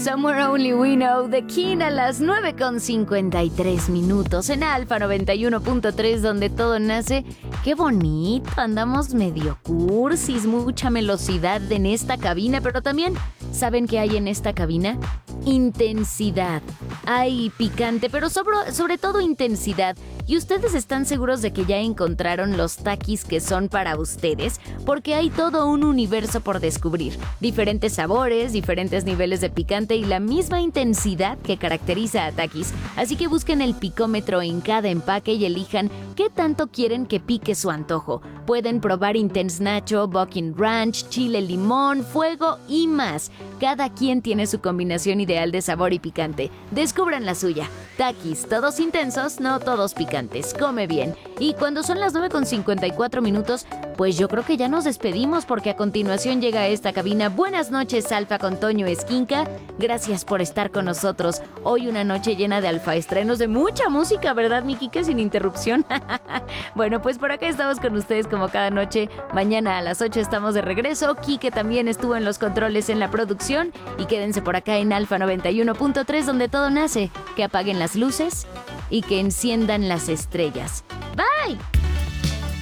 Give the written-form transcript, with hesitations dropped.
Somewhere Only We Know, The King a las 9:53 en Alfa 91.3, donde todo nace. ¡Qué bonito! Andamos medio cursis, mucha velocidad en esta cabina, pero también, ¿saben qué hay en esta cabina? Intensidad. Hay picante, pero sobre todo intensidad. ¿Y ustedes están seguros de que ya encontraron los Takis que son para ustedes? Porque hay todo un universo por descubrir. Diferentes sabores, diferentes niveles de picante y la misma intensidad que caracteriza a Takis. Así que busquen el picómetro en cada empaque y elijan qué tanto quieren que pique su antojo. Pueden probar Intense Nacho, Bucking Ranch, Chile Limón, Fuego y más. Cada quien tiene su combinación ideal de sabor y picante. Descubran la suya. Takis, todos intensos, no todos picantes. Come bien. Y cuando son las 9:54, pues yo creo que ya nos despedimos porque a continuación llega a esta cabina Buenas noches, Alfa, con Toño Esquinca. Gracias por estar con nosotros. Hoy una noche llena de alfa estrenos de mucha música, ¿verdad, mi Kike? Sin interrupción. Bueno, pues por acá estamos con ustedes como cada noche. Mañana a las 8 estamos de regreso. Kike también estuvo en los controles en la producción. Y quédense por acá en Alfa 91.3, donde todo nace. Que apaguen las luces y que enciendan las estrellas. ¡Bye!